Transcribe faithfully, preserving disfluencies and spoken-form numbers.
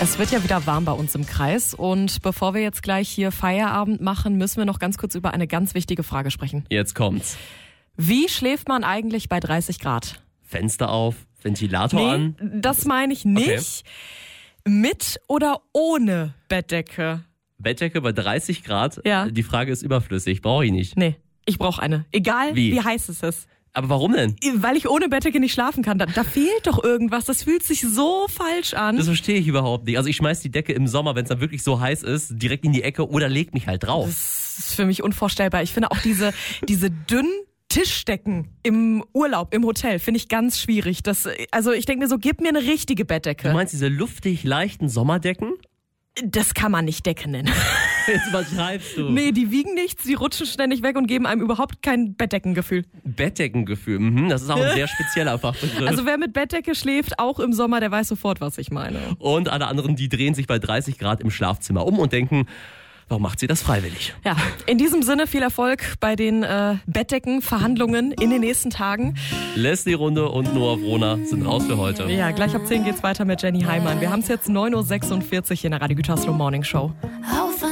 Es wird ja wieder warm bei uns im Kreis und bevor wir jetzt gleich hier Feierabend machen, müssen wir noch ganz kurz über eine ganz wichtige Frage sprechen. Jetzt kommt's. Wie schläft man eigentlich bei dreißig Grad? Fenster auf, Ventilator nee, an? Das meine ich nicht. Okay. Mit oder ohne Bettdecke? Bettdecke bei dreißig Grad? Ja. Die Frage ist überflüssig, brauche ich nicht. Nee, ich brauche eine. Egal wie? wie heiß es ist. Aber warum denn? Weil ich ohne Bettdecke nicht schlafen kann. Da, da fehlt doch irgendwas. Das fühlt sich so falsch an. Das verstehe ich überhaupt nicht. Also ich schmeiß die Decke im Sommer, wenn es dann wirklich so heiß ist, direkt in die Ecke oder leg mich halt drauf. Das ist für mich unvorstellbar. Ich finde auch diese, diese dünnen Tischdecken im Urlaub, im Hotel, finde ich ganz schwierig. Das, also ich denke mir so, gib mir eine richtige Bettdecke. Du meinst diese luftig leichten Sommerdecken? Das kann man nicht Decke nennen. Jetzt übertreibst du. Nee, die wiegen nichts, die rutschen ständig weg und geben einem überhaupt kein Bettdeckengefühl. Bettdeckengefühl, mhm, das ist auch ein sehr spezieller Fachbegriff. Also wer mit Bettdecke schläft, auch im Sommer, der weiß sofort, was ich meine. Und alle anderen, die drehen sich bei dreißig Grad im Schlafzimmer um und denken, warum macht sie das freiwillig? Ja, in diesem Sinne viel Erfolg bei den äh, Bettdeckenverhandlungen in den nächsten Tagen. Leslie Runde und Noah Wrohner sind raus für heute. Ja, gleich ab zehn geht's weiter mit Jenny Heimann. Wir haben es jetzt neun Uhr sechsundvierzig in der Radio Gütersloh Morning Show.